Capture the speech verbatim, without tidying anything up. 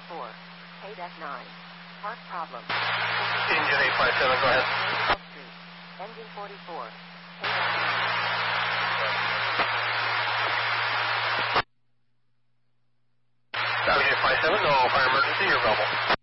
forty-four, eight F nine. Park problem. Engine eight five seven, go ahead. Street, engine forty-four, eight F nine. Valley eight five seven, no fire emergency, you're available.